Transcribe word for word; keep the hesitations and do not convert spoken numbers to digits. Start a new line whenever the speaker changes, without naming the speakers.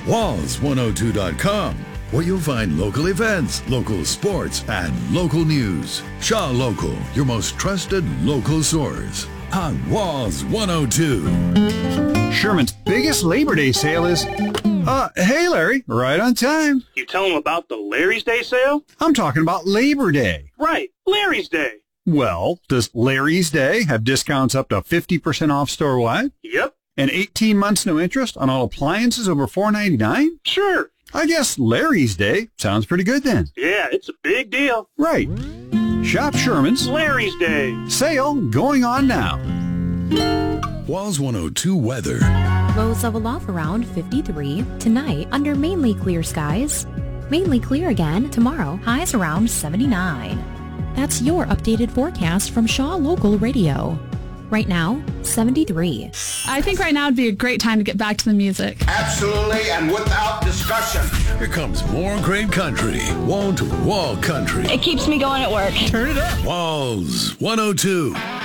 walls one oh two dot com, where you'll find local events, local sports, and local news. Shaw Local, your most trusted local source on Walls one oh two.
Sherman's biggest Labor Day sale is... Uh, hey, Larry, right on time.
You tell them about the Larry's Day sale?
I'm talking about Labor Day.
Right, Larry's Day.
Well, does Larry's Day have discounts up to fifty percent off store-wide?
Yep.
And eighteen months no interest on all appliances over four ninety-nine?
Sure.
I guess Larry's Day sounds pretty good then.
Yeah, it's a big deal.
Right. Shop Sherman's
Larry's Day.
Sale going on now.
Walls one oh two weather.
Lows level off around fifty-three. Tonight, under mainly clear skies. Mainly clear again tomorrow. Highs around seventy-nine. That's your updated forecast from Shaw Local Radio. Right now, seventy-three.
I think right now would be a great time to get back to the music.
Absolutely and without discussion.
Here comes more great country. Wall to wall country.
It keeps me going at work.
Turn it up. Walls one oh two.